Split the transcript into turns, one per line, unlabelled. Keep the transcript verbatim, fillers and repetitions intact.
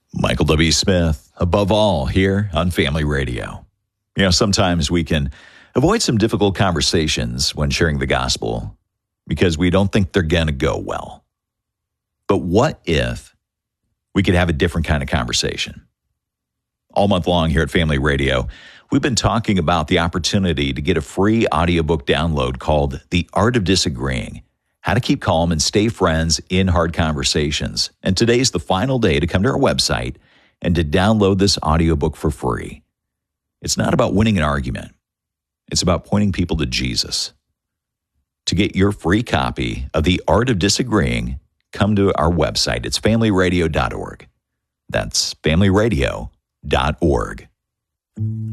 Michael W. Smith, above all, here on Family Radio. You know, sometimes we can avoid some difficult conversations when sharing the gospel because we don't think they're going to go well. But what if we could have a different kind of conversation? All month long here at Family Radio, we've been talking about the opportunity to get a free audiobook download called The Art of Disagreeing: How to Keep Calm and Stay Friends in Hard Conversations. And today's the final day to come to our website and to download this audiobook for free. It's not about winning an argument. It's about pointing people to Jesus. To get your free copy of The Art of Disagreeing, come to our website. It's family radio dot org. That's family radio dot org.